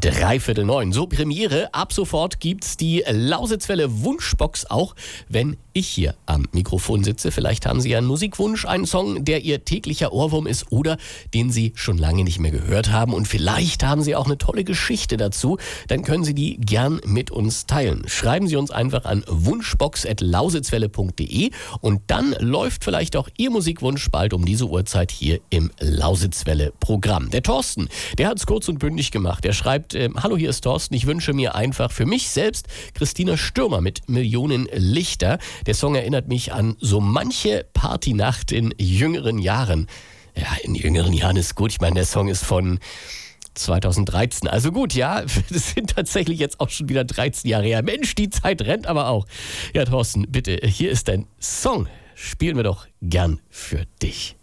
8:45. So, Premiere. Ab sofort gibt's die Lausitzwelle Wunschbox, auch wenn ich hier am Mikrofon sitze. Vielleicht haben Sie ja einen Musikwunsch, einen Song, der Ihr täglicher Ohrwurm ist oder den Sie schon lange nicht mehr gehört haben. Und vielleicht haben Sie auch eine tolle Geschichte dazu. Dann können Sie die gern mit uns teilen. Schreiben Sie uns einfach an wunschbox@lausitzwelle.de und dann läuft vielleicht auch Ihr Musikwunsch bald um diese Uhrzeit hier im Lausitzwelle-Programm. Der Thorsten, der hat es kurz und bündig gemacht. Er schreibt: Hallo, hier ist Thorsten. Ich wünsche mir einfach für mich selbst Christina Stürmer mit Millionen Lichter. Der Song erinnert mich an so manche Partynacht in jüngeren Jahren. Ja, in jüngeren Jahren ist gut. Ich meine, der Song ist von 2013. Also gut, ja, das sind tatsächlich jetzt auch schon wieder 13 Jahre her. Mensch, die Zeit rennt aber auch. Ja, Thorsten, bitte, hier ist dein Song. Spielen wir doch gern für dich.